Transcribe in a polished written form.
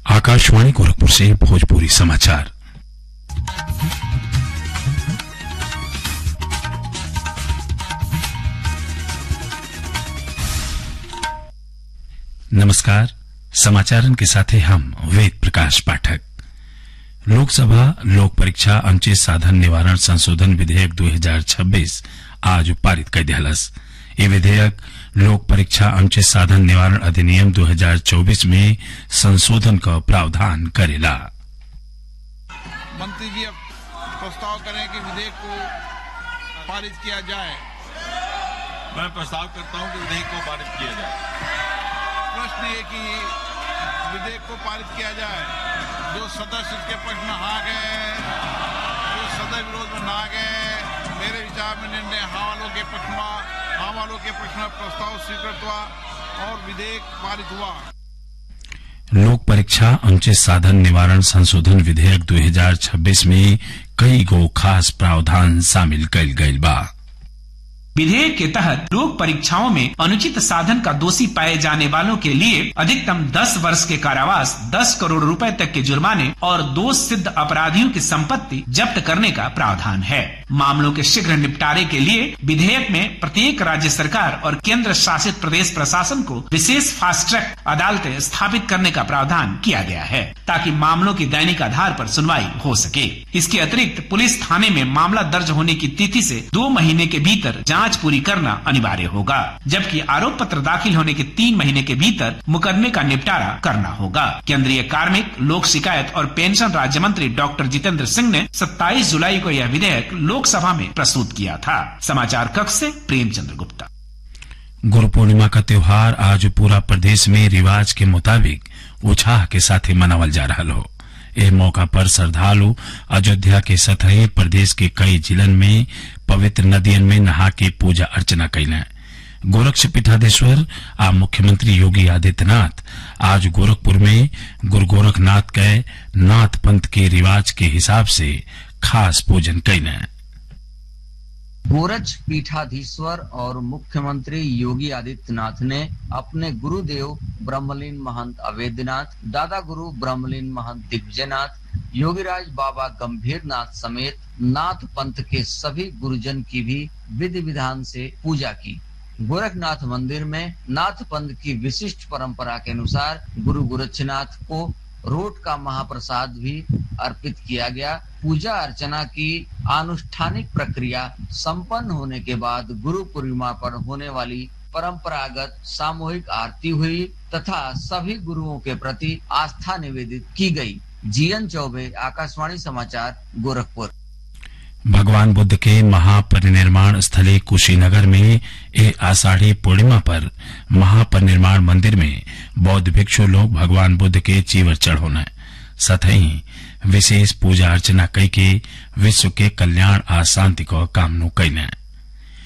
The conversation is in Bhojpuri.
आकाशवाणी गोरखपुर से भोजपुरी समाचार। नमस्कार, समाचारन के साथे हम वेद प्रकाश पाठक। लोकसभा लोक परीक्षा अनुचित साधन निवारण संशोधन विधेयक 2026 आज पारित कर दियालस। ये विधेयक लोक परीक्षा अनुचित साधन निवारण अधिनियम 2024 में संशोधन का प्रावधान करेला। मंत्री जी प्रस्ताव करें कि विधेयक को पारित किया जाए। मैं प्रस्ताव करता हूं कि विधेयक को पारित किया जाए। प्रश्न ये कि विधेयक को पारित किया जाए। जो सदस्य इसके पक्ष में हाँ गए, जो सदस्य विरोध में ना गए, मेरे विचार में निर्णय हाँ वालों के पक्ष में प्रस्ताव स्वीकृत हुआ और विधेयक पारित हुआ। लोक परीक्षा अनुचित साधन निवारण संशोधन विधेयक 2026 में कई गो खास प्रावधान शामिल कइल गइल बा। विधेयक के तहत लोक परीक्षाओं में अनुचित साधन का दोषी पाए जाने वालों के लिए अधिकतम 10 वर्ष के कारावास, 10 करोड़ रुपए तक के जुर्माने और दोष सिद्ध अपराधियों की संपत्ति जब्त करने का प्रावधान है। मामलों के शीघ्र निपटारे के लिए विधेयक में प्रत्येक राज्य सरकार और केंद्र शासित प्रदेश प्रशासन को विशेष फास्ट ट्रैक अदालतें स्थापित करने का प्रावधान किया गया है, ताकि मामलों की दैनिक आधार पर सुनवाई हो सके। इसके अतिरिक्त पुलिस थाने में मामला दर्ज होने की तिथि से 2 महीने के भीतर जांच पूरी करना अनिवार्य होगा, जबकि आरोप पत्र दाखिल होने के 3 महीने के भीतर मुकदमे का निपटारा करना होगा। केंद्रीय कार्मिक, लोक शिकायत और पेंशन राज्य मंत्री डॉक्टर जितेंद्र सिंह ने 27 जुलाई को यह विधेयक लोकसभा में प्रस्तुत किया था। समाचार कक्ष से प्रेमचंद्र गुप्ता। गुरु पूर्णिमा का त्योहार आज पूरा प्रदेश में रिवाज के मुताबिक उत्साह के साथ मनावल जा रहा हो। इस मौका पर श्रद्धालु अयोध्या के सतही प्रदेश के कई जिलन में पवित्र नदियन में नहा के पूजा अर्चना कैले। गोरक्ष पीठाधीश्वर आ मुख्यमंत्री योगी आदित्यनाथ आज गोरखपुर में गुरु गोरखनाथ के नाथ पंथ के रिवाज के हिसाब से खास पूजन कैले। गोरक्ष पीठाधीश्वर और मुख्यमंत्री योगी आदित्यनाथ ने अपने गुरुदेव ब्रह्मलीन महंत अवेद्यनाथ, दादा गुरु ब्रह्मलीन महंत दिग्विजयनाथ, योगीराज बाबा गंभीरनाथ समेत नाथ पंथ के सभी गुरुजन की भी विधि विधान से पूजा की। गोरखनाथ मंदिर में नाथ पंथ की विशिष्ट परंपरा के अनुसार गुरु गोरक्षनाथ को रोट का महाप्रसाद भी अर्पित किया गया। पूजा अर्चना की आनुष्ठानिक प्रक्रिया संपन्न होने के बाद गुरु पूर्णिमा पर होने वाली परंपरागत सामूहिक आरती हुई तथा सभी गुरुओं के प्रति आस्था निवेदित की गई। जीएन चौबे, आकाशवाणी समाचार, गोरखपुर। भगवान बुद्ध के महापरिनिर्वाण स्थली कुशीनगर में आषाढ़ी पूर्णिमा पर महापरिनिर्वाण मंदिर में बौद्ध भिक्षु लोग भगवान बुद्ध के चीवर चढ़ोने सतही विशेष पूजा अर्चना कई के विश्व के कल्याण आ शांति को कामना कैले।